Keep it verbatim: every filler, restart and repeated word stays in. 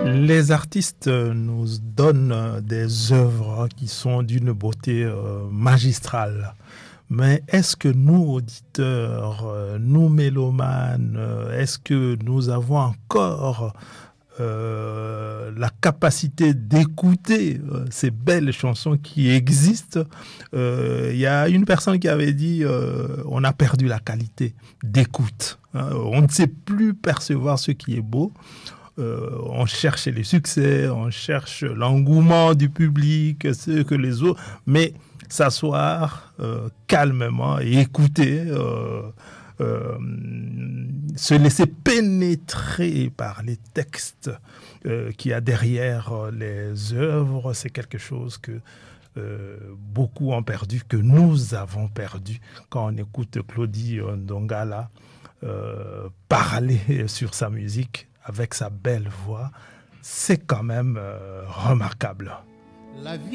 Les artistes nous donnent des œuvres qui sont d'une beauté euh, magistrale. Mais est-ce que nous, auditeurs, euh, nous mélomanes, euh, est-ce que nous avons encore euh, la capacité d'écouter euh, ces belles chansons qui existent? Il euh, y a une personne qui avait dit euh, on a perdu la qualité d'écoute. Hein, on ne sait plus percevoir ce qui est beau. Euh, on cherche les succès, on cherche l'engouement du public, ce que les autres, mais s'asseoir euh, calmement et écouter, euh, euh, se laisser pénétrer par les textes euh, qu'il y a derrière les œuvres, c'est quelque chose que euh, beaucoup ont perdu, que nous avons perdu quand on écoute Claudie Ndongala euh, parler sur sa musique avec sa belle voix. C'est quand même euh, remarquable. La vie